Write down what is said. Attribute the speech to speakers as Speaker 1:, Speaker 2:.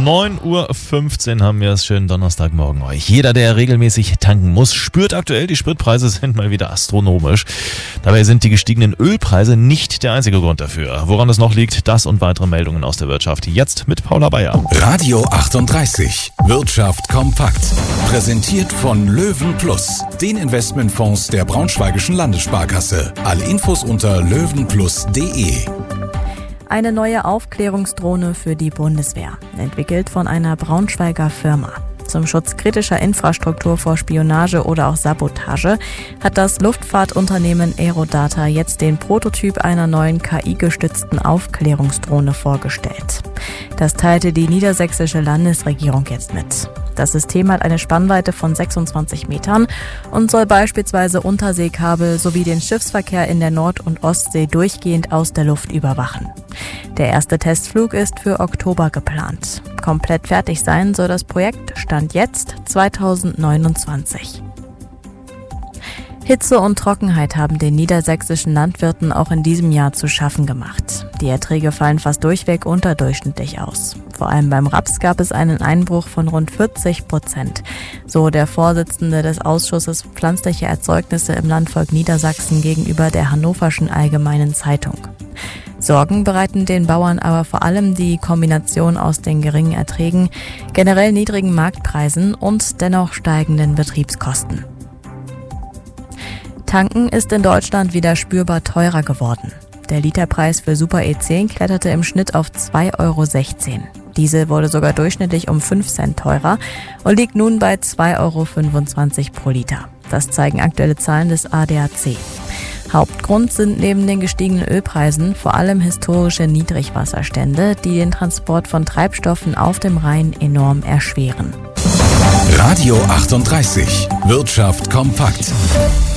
Speaker 1: 9:15 Uhr haben wir es. Schönen Donnerstagmorgen euch. Jeder, der regelmäßig tanken muss, spürt aktuell, die Spritpreise sind mal wieder astronomisch. Dabei sind die gestiegenen Ölpreise nicht der einzige Grund dafür. Woran es noch liegt, das und weitere Meldungen aus der Wirtschaft. Jetzt mit Paula Bayer.
Speaker 2: Radio 38. Wirtschaft kompakt. Präsentiert von Löwen Plus, den Investmentfonds der Braunschweigischen Landessparkasse. Alle Infos unter löwenplus.de.
Speaker 3: Eine neue Aufklärungsdrohne für die Bundeswehr, entwickelt von einer Braunschweiger Firma. Zum Schutz kritischer Infrastruktur vor Spionage oder auch Sabotage hat das Luftfahrtunternehmen Aerodata jetzt den Prototyp einer neuen KI-gestützten Aufklärungsdrohne vorgestellt. Das teilte die niedersächsische Landesregierung jetzt mit. Das System hat eine Spannweite von 26 Metern und soll beispielsweise Unterseekabel sowie den Schiffsverkehr in der Nord- und Ostsee durchgehend aus der Luft überwachen. Der erste Testflug ist für Oktober geplant. Komplett fertig sein soll das Projekt Stand jetzt 2029. Hitze und Trockenheit haben den niedersächsischen Landwirten auch in diesem Jahr zu schaffen gemacht. Die Erträge fallen fast durchweg unterdurchschnittlich aus. Vor allem beim Raps gab es einen Einbruch von rund 40%, so der Vorsitzende des Ausschusses Pflanzliche Erzeugnisse im Landvolk Niedersachsen gegenüber der Hannoverschen Allgemeinen Zeitung. Sorgen bereiten den Bauern aber vor allem die Kombination aus den geringen Erträgen, generell niedrigen Marktpreisen und dennoch steigenden Betriebskosten. Tanken ist in Deutschland wieder spürbar teurer geworden. Der Literpreis für Super E10 kletterte im Schnitt auf 2,16 €. Diesel wurde sogar durchschnittlich um 5 Cent teurer und liegt nun bei 2,25 € pro Liter. Das zeigen aktuelle Zahlen des ADAC. Hauptgrund sind neben den gestiegenen Ölpreisen vor allem historische Niedrigwasserstände, die den Transport von Treibstoffen auf dem Rhein enorm erschweren.
Speaker 2: Radio 38. Wirtschaft kompakt.